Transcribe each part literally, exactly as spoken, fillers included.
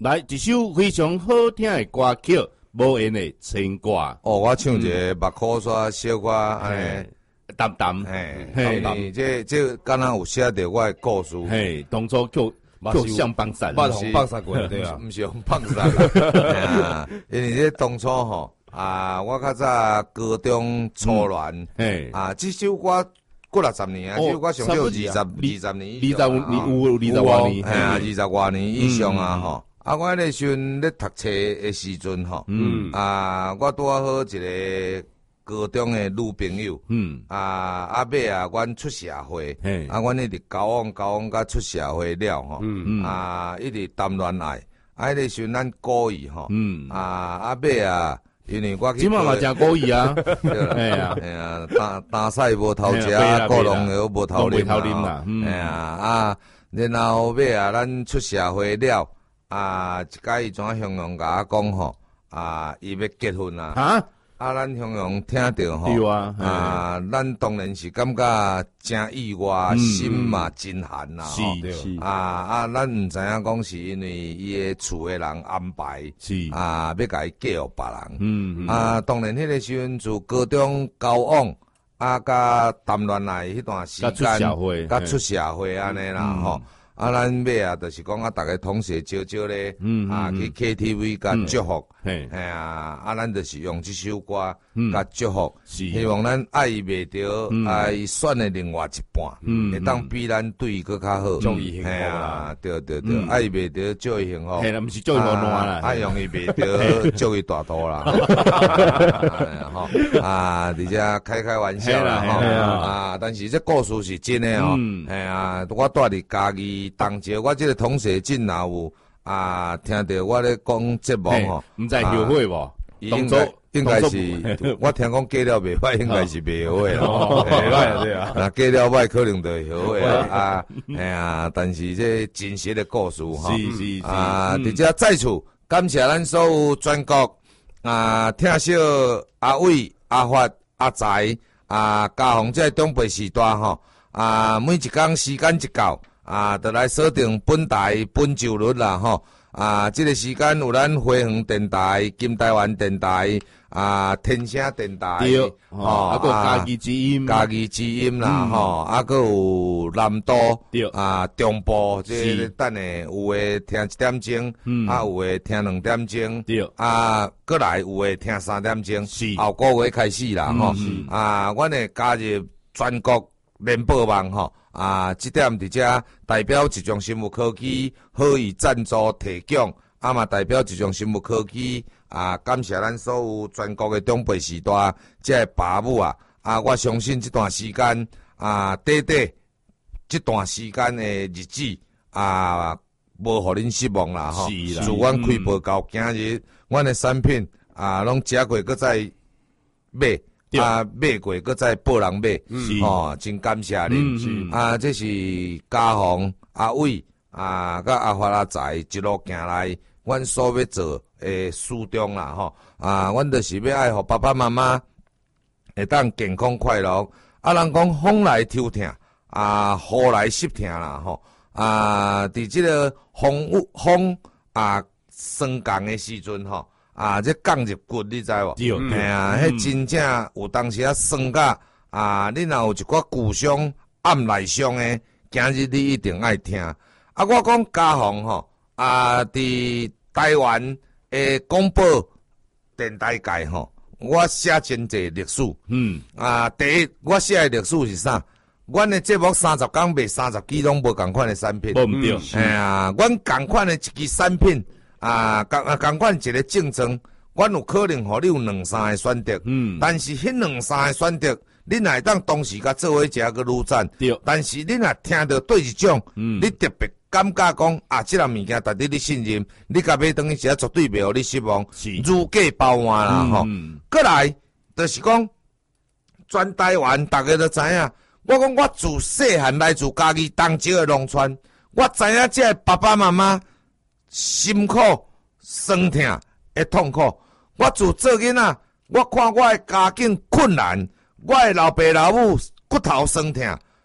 来一首非常好听的歌曲，无言的牵挂。 哦，我唱一个目眶刷小可安尼。 淡淡， 嘿，淡淡，这这敢若有写着我的故事。 嘿，当初叫叫向放散， 把红放散过对啊， 毋是红放散啦。因为这当初吼啊，我较早高中初恋，嘿啊，这首歌过六十年啊，这首歌上少二十二十年以上， 二十年有二十多年， 嘿啊，二十多年以上啊吼。啊，我迄个时阵咧读册的时阵吼，嗯啊，我拄啊好一个。高中的女朋友，嗯啊，啊尾啊，阮出社会，啊，阮一直交往交往，甲出社会了吼，嗯嗯，啊，一直谈恋爱，啊，迄个时阵咱故意吼，嗯啊，啊尾啊，因为我去， 即嘛嘛真故意啊， 哎呀哎呀，打打菜无头食，果农又无头啉啦，哎呀啊，然后尾啊，咱出社会了，啊，一届伊怎向阳甲我讲吼，啊，伊要结婚啦，啊。啊，咱向阳听到吼，啊，啊，咱当然是感觉真意外，心嘛真寒啦， 是是啊啊，咱毋知影讲是因为伊诶厝诶人安排，是啊，要甲伊嫁互别人，嗯啊，当然迄个时阵就高中交往，啊，甲谈恋爱迄段时间， 甲出社会， 甲出社会安尼啦吼。啊，咱尾啊，就是讲啊，逐个同学招招咧，嗯、啊去 K T V 甲祝福，哎、嗯、啊，啊，咱就是用这首歌甲祝福，嗯、希望咱爱伊袂着，嗯、爱选的另外一半，会当、嗯、比咱对伊搁较好， 祝伊幸福啦，对对对，嗯、爱伊袂着祝伊幸福， 嘿啦，毋是祝伊无烂啦， 爱用伊袂着祝伊大肚啦，吼啊，而且开开玩笑啦，吼啊，但是这故事是真诶哦，哎啊，我住伫家己。当时我这个同学真若有啊，听到我咧讲节目吼， 毋知后悔无？ 应该应该是，我听讲嫁了袂歹，应该是袂后悔啦。 袂歹对啊， 那嫁了歹可能就会后悔啦啊！哎呀，但是这真实的故事吼， 是是是啊！伫遮再次感谢咱所有全国啊听小阿伟、阿发、阿财啊，嘉宏这中北时代吼啊，每一工时间一到。啊，就来锁定本台本周日啦吼！啊，这个时间有咱花园电台、金台湾电台、啊天声电台， 对，吼，啊个家己之音， 家己之音啦吼，啊个有南都，对，啊中部，这个等下有诶听一点钟，啊有诶听两点钟，对，啊过来有诶听三点钟，是后个月开始啦吼，啊，阮会加入全国联播网吼。啊，这点伫遮代表一种生物科技，好以赞助提供，啊嘛代表一种生物科技，啊感谢咱所有全国的中北时代，这个爸母啊，啊我相信这段时间啊，短短这段时间的日子啊，无互恁失望啦吼。自阮开播到今日，阮的产品啊，拢食过，搁再买。啊，买过，搁再报人买，哦，真感谢恁。啊，这是嘉宏、阿伟、啊，甲阿发阿财一路行来，阮所要做诶初衷啦，吼。啊，阮就是要爱互爸爸妈妈会当健康快乐。啊，人讲风来抽疼，啊，雨来湿疼啦，吼。啊，伫即个风风啊霜降诶时阵，吼。啊，这降入骨，你知无？哎呀，迄真正有当时啊酸甲啊，你若有一寡旧伤、暗内伤诶，今日你一定爱听。啊，我讲嘉宏吼，啊，伫台湾诶广播电台界吼，我写真侪历史。嗯。啊，第一，我写诶历史是啥？阮诶节目三十工卖三十支拢无共款诶产品。 无毋对。 哎呀，阮共款诶一支产品。啊，共啊共款一个竞争，阮有可能互你有两三个选择，嗯，但是迄两三个选择，你若会当同时甲做伙食个愈赞，对，但是你若听到对一种，嗯，你特别感觉讲啊，即个物件值得你信任，你甲买等于是绝对袂互你失望，是如假包换啦吼。过来就是讲，全台湾大家都知影，我讲我自细汉来自家己东石的农村，我知影即个爸爸妈妈。辛苦、酸痛、会痛苦。我自做囡仔，我看我的家境困难，我的老爸老母骨头酸痛，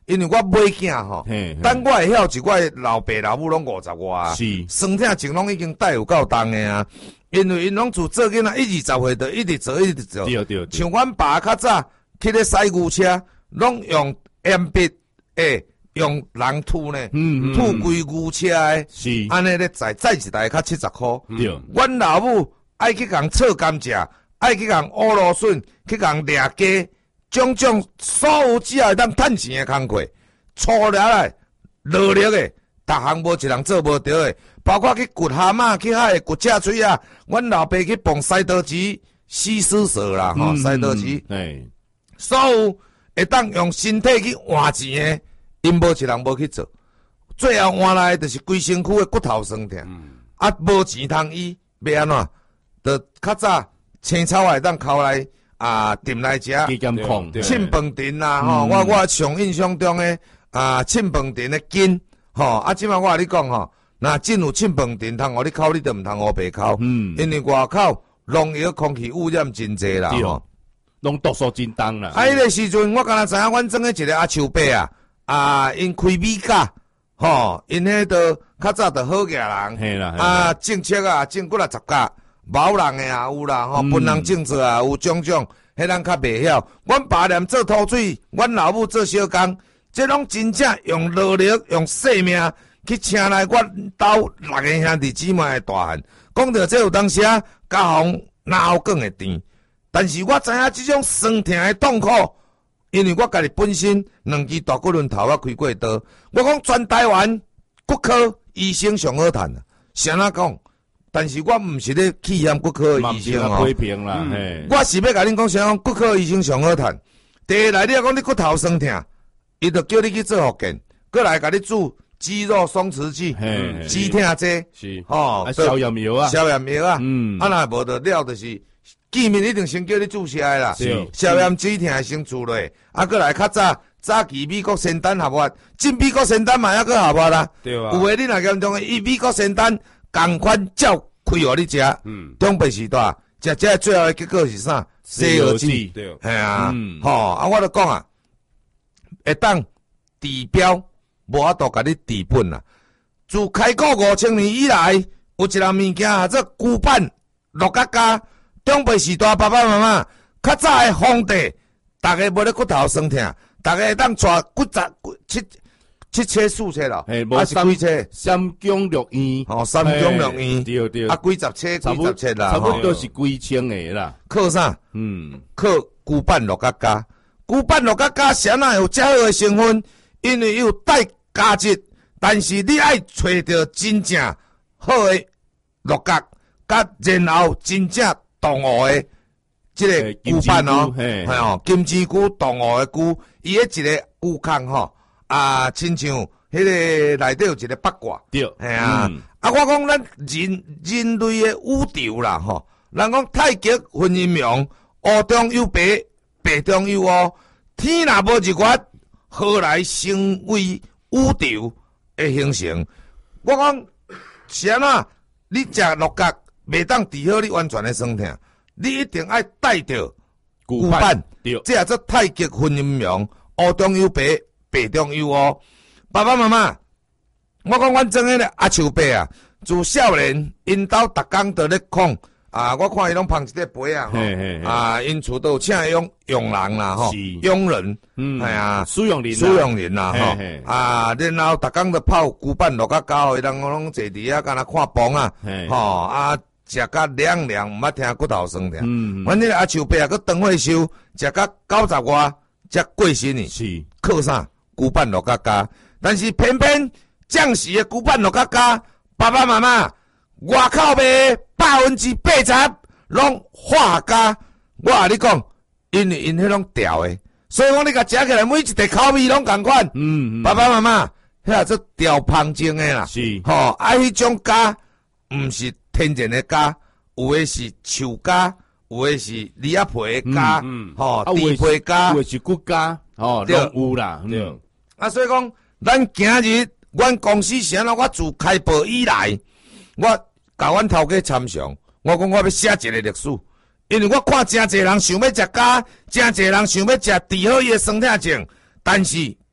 因为我买囝吼，等我会晓一我老爸老母拢五十外啊，酸痛症拢已经带有够重诶啊。因为因拢自做囡仔一二十岁就一直做一直做， 对对对， 像阮爸较早去咧驶牛车，拢用鉛笔诶，用人吐呢，嗯嗯吐规牛车诶，是安尼咧载载一台较七十箍。对，阮老母爱去共炒甘蔗，爱去共乌芦笋，去共掠鸡，种种所有只要会当趁钱诶工课，粗了来劳力诶，逐项无一人做无着诶。包括去掘蛤蟆，去海掘赤水啊！阮老爸去蹦西刀子、西施蛇啦，吼、嗯、西刀子，嗯、所有会当用身体去换钱诶，因无一人无去做，最后换来就是规身躯诶骨头酸痛，嗯、啊无钱通医，要安怎？就较早青草会当抠来啊炖来食，凊饭店啦，吼、嗯！我我上印象中诶啊凊饭店诶筋，吼啊！即摆我甲你讲吼。那真有凊饭店通互你烤，你就毋通乌白烤，嗯，因为外口农药空气污染真济啦，吼， 拢毒素真重啦。 啊，迄个时阵我敢若知影，阮庄诶一个阿树伯啊，啊，因开米甲，吼，因迄个较早着好个人，嘿啦，啊，种切啊，种几啊十甲，毛人诶也有啦，吼，分人种做啊，有种种，迄人较袂晓。阮爸念做土水，阮老母做小工，这拢真正用劳力，用性命。去请来我兜六个兄弟姊妹的大汉，讲到这有当时啊，家风哪有讲会甜，但是我知影这种酸痛的痛苦，因为我家己本身两支大骨轮头我开过刀，我讲全台湾骨科医生上好赚啊，谁哪讲？但是我毋是咧气嫌骨科医生哦， 批评啦， 嗯、我是要甲恁讲啥讲骨科医生上好赚。第一来，你讲你骨头酸痛，伊就叫你去做复健，过来甲你煮。肌肉松弛剂，止痛剂，是吼， 消炎药啊， 消炎药啊，嗯，啊若无得了，就是见面一定先叫你注射的啦，是消炎止痛先注落，啊，过来较早早期美国仙丹合法，进美国仙丹嘛还阁合法啦，对啊，有诶你若严重诶，伊美国仙丹共款照开互你食，嗯，中北时代食食最后诶结果是啥？西药剂，对，系啊，吼，啊，我著讲啊，会当治标。无法度甲你治本啦！自开国五千年以来，有一项物件啊，做旧版乐家家，中辈时代爸爸妈妈，较早诶皇帝，逐个无咧骨头酸痛，逐个会当带骨折七七车四车啦，还是几车？ 三江六院， 哦，三江六院， 对对， 啊，几十车，几十车啦， 差不多是几千个啦。 靠啥？嗯，靠旧版乐家家，旧版乐家家谁哪有遮好诶成分？因为有带价值，但是你爱找到真正好诶乐角，甲然后真正同学诶，即个旧版哦，系哦，金枝菇同学诶菇，伊迄一个菇坑吼，啊，亲像迄个内底有一个八卦，对，系啊，嗯、啊，我讲咱人人类诶宇宙啦吼，人讲太极分阴阳，黑中有白，白中有黑，天若无日月。何来成为宇宙的形成？我讲是安怎？你食乐角袂当治好你完全的酸痛，你一定爱带着旧版，这也做太极分阴阳，黑中有白，白中有黑。爸爸妈妈，我讲阮庄迄个阿树伯啊，自少年因兜逐工都咧讲。啊！我看伊拢捧一个杯啊，吼啊！因厝都有请佣佣人啦，吼，佣人，嗯，系啊， 使用人， 使用人啦，吼啊！然后逐工都泡古板落甲狗，伊人拢坐伫遐，敢若看房啊，吼啊，食甲凉凉，毋捌听骨头酸痛。嗯，阮迄个阿树伯啊，佮长岁寿，食甲九十外，才过身呢。是靠啥？古板落甲狗，但是偏偏将士的古板落甲狗，爸爸妈妈。外口卖百分之八十拢化价，我甲你讲，因为因迄种调诶，所以讲你甲食起来每一块口味拢共款。嗯嗯，爸爸妈妈，遐做调芳精诶啦，是吼，啊迄种价毋是天然诶价，有诶是树价，有诶是李仔皮诶价，嗯，吼，猪皮价， 有诶是骨价，吼，拢有啦，对。 啊，所以讲，咱今日阮公司是安怎？我自开播以来。我甲阮头家参详，我讲我要写一个历史，因为我看真侪人想要食家，真侪人想要食治好伊诶酸痛症，但是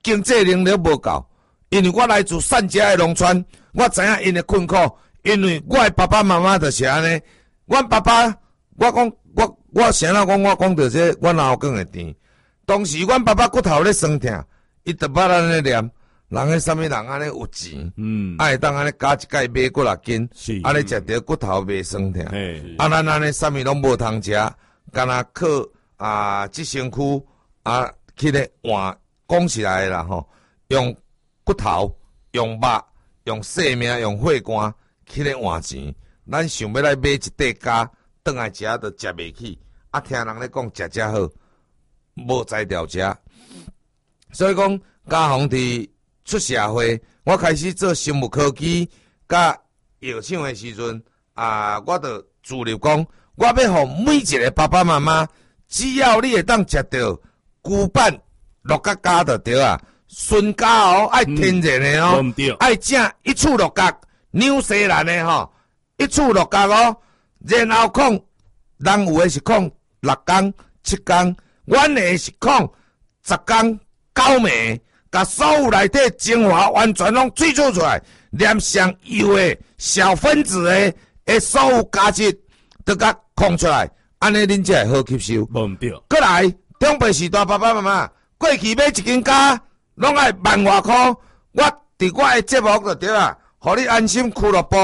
经济能力无够，因为我来自善家的农村，我知影因的困苦，因为我的爸爸妈妈就是安尼，阮爸爸，我讲我我先啊讲我讲到这我脑梗会甜，当时阮爸爸骨头咧酸痛，伊就捌安尼念，人诶啥物人安尼有钱，嗯，啊会当安尼加一盖买几六斤，安尼食着骨头袂酸痛，啊咱安尼啥物拢无通食，干那靠啊即身躯啊去咧换。讲起来啦吼，用骨头、用肉、用性命、用血汗去咧换钱，咱想要来买一块家，转来食都食袂起。啊，听人咧讲食食好，无才调食。所以讲，家宏伫出社会，我开始做生物科技甲药厂的时阵，啊，我就自立讲，我要互每一个爸爸妈妈，只要你会当食到牛板。六角加就对啊，纯加哦，爱天然的哦，爱正一处六角，纽西兰的吼，一处六角哦，然后控，人有的是控六工、七工，阮的是控十工、九暝，甲所有内底精华完全拢萃取出来，连上油的小分子的的所有价值都甲控出来，安尼恁才会好吸收。 无对。 过来，中辈时代爸爸妈妈。过去买一斤家，拢爱万外箍。我伫我的节目就对啊，互你安心俱乐部，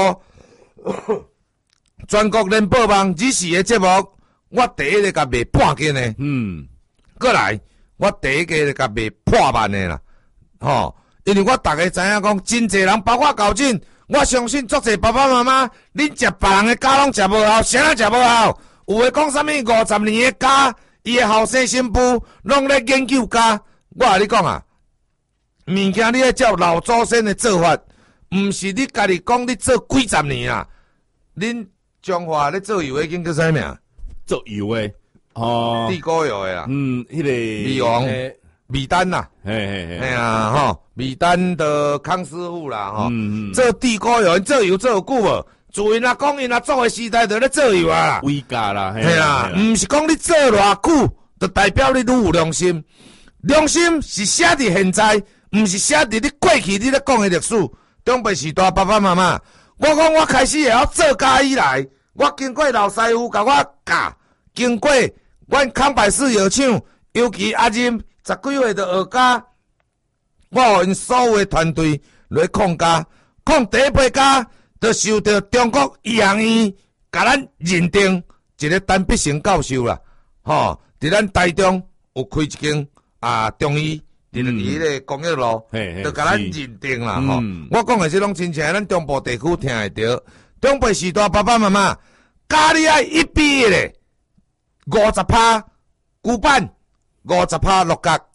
全国联播网日时的节目，我第一个甲卖半斤的。嗯，过来，我第一个就甲卖破万的啦。吼，因为我逐个知影讲，真侪人包括校长，我相信足侪爸爸妈妈，恁食别人的家拢食无好，谁人食无好？有诶讲啥物五十年的家？伊诶后生新妇拢咧研究家，我甲你讲啊，物件你要照老祖先的做法，毋是你家己讲你做几十年啦。恁中华咧做油诶，叫啥名？ 做油诶，哦， 地沟油诶啦。 嗯，迄、那个米王、米丹呐， 嘿嘿嘿， 哎呀吼，米丹的康师傅啦吼，嗯嗯做地沟油，做油做有久无？自因啊，讲因啊，做诶时代就咧做油啊， 伟家啦， 系啦，毋是讲你做偌久，就代表你愈有良心。良心是写伫现在，毋是写伫你过去你咧讲诶历史。中辈时代爸爸妈妈，我讲我开始会晓做家以来，我经过老师傅甲我教，经过阮康百氏药厂，尤其阿任十几岁就学家，我互因所有诶团队来抗家，抗第一批家。就受到中国医学院甲咱认定一个单必成教授啦，吼！伫咱台中有开一间啊中医，伫伫迄个公益路，就甲咱认定啦，吼！我讲诶，是拢亲像咱中部地区听会着，中辈时代爸爸妈妈，家里爱一毕业咧，五十趴牛板，五十趴六角，